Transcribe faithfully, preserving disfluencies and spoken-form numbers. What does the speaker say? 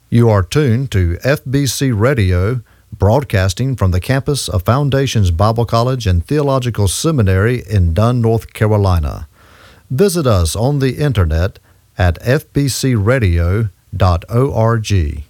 You are tuned to F B C Radio, broadcasting from the campus of Foundations Bible College and Theological Seminary in Dunn, North Carolina. Visit us on the internet at f b c radio dot org.